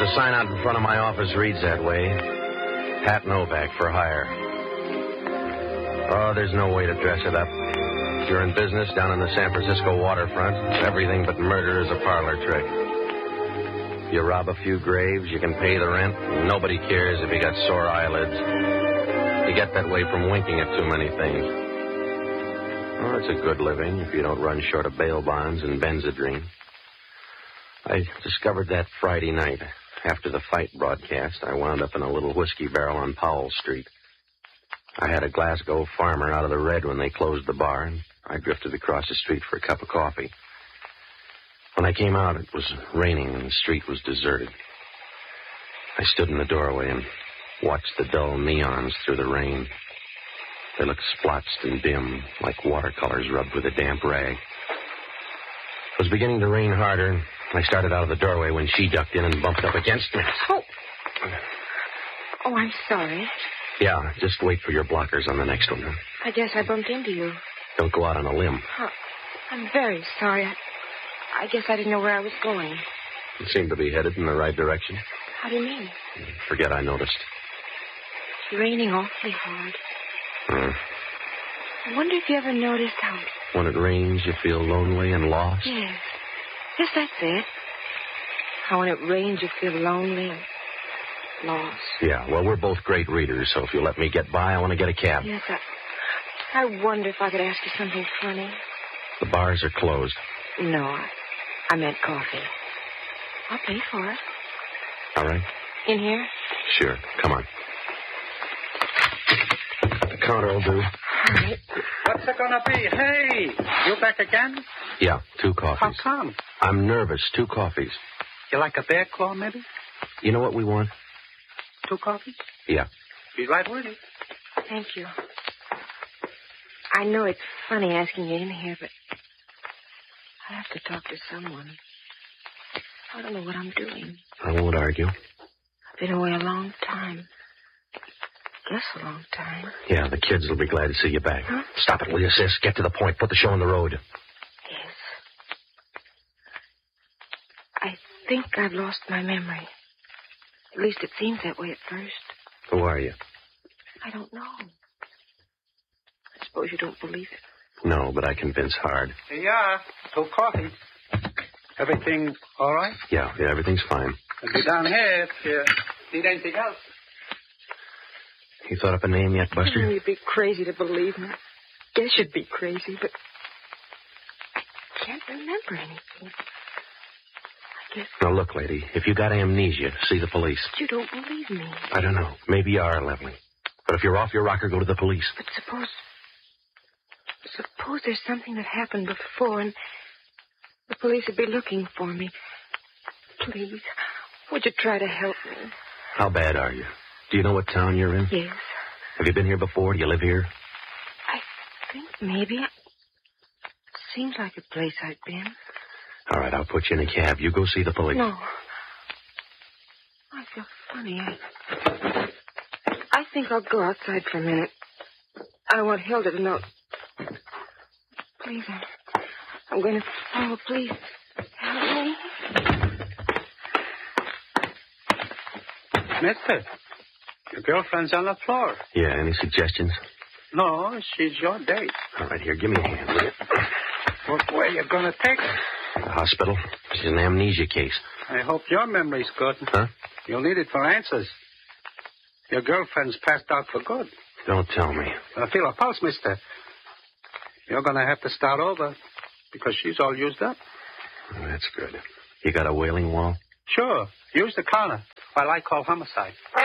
There's a sign out in front of my office reads that way. Pat Novak for hire. Oh, there's no way to dress it up. If you're in business down on the San Francisco waterfront, everything but murder is a parlor trick. You rob a few graves, you can pay the rent, and nobody cares if you got sore eyelids. You get that way from winking at too many things. Oh, it's a good living if you don't run short of bail bonds and Benzedrine. I discovered that Friday night. After the fight broadcast, I wound up in a little whiskey barrel on Powell Street. I had a Glasgow farmer out of the red when they closed the bar, and I drifted across the street for a cup of coffee. When I came out, it was raining and the street was deserted. I stood in the doorway and watched the dull neons through the rain. They looked splotched and dim, like watercolors rubbed with a damp rag. It was beginning to rain harder, and I started out of the doorway when she ducked in and bumped up against me. Oh, I'm sorry. Yeah, just wait for your blockers on the next one. I guess I bumped into you. Don't go out on a limb. Oh, I'm very sorry. I guess I didn't know where I was going. You seem to be headed in the right direction. How do you mean? Forget I noticed. It's raining awfully hard. I wonder if you ever noticed how... When it rains, you feel lonely and lost? Yes. Yes, that's it. How when it rains, you feel lonely and lost. Yeah, well, we're both great readers, so if you let me get by, I want to get a cab. Yes, I wonder if I could ask you something funny. The bars are closed. No, I meant coffee. I'll pay for it. All right. In here? Sure. Come on. The counter will do. All right. What's it gonna be? Hey, you back again? Yeah, 2 coffees. How come? I'm nervous. 2 coffees. You like a bear claw, maybe? You know what we want? 2 coffees? Yeah. Be right with you. Thank you. I know it's funny asking you in here, but I have to talk to someone. I don't know what I'm doing. I won't argue. I've been away a long time. Guess a long time. Yeah, the kids will be glad to see you back. Huh? Stop it, will you, sis? Get to the point. Put the show on the road. Yes. I think I've lost my memory. At least it seems that way at first. Who are you? I don't know. I suppose you don't believe it. No, but I convince hard. Here you are. 2 coffees. Everything all right? Yeah, everything's fine. I'll be down here if you need anything else. You thought up a name yet, Buster? You'd be crazy to believe me. Guess you'd be crazy, but I can't remember anything. I guess... Now, look, lady, if you got amnesia, see the police. You don't believe me. I don't know. Maybe you are, Lovely. But if you're off your rocker, go to the police. But suppose there's something that happened before and the police would be looking for me. Please, would you try to help me? How bad are you? Do you know what town you're in? Yes. Have you been here before? Do you live here? I think maybe. Seems like a place I've been. All right, I'll put you in a cab. You go see the police. No. I feel funny. I think I'll go outside for a minute. I want Hilda to know. Please, I'm going to follow. Please, help me. Mister, your girlfriend's on the floor. Yeah, any suggestions? No, she's your date. All right, here, give me a hand, will you? What way you gonna take her? The hospital. She's an amnesia case. I hope your memory's good. Huh? You'll need it for answers. Your girlfriend's passed out for good. Don't tell me. Feel a pulse, mister. You're gonna have to start over because she's all used up. Oh, that's good. You got a wailing wall? Sure. Use the counter while I call homicide.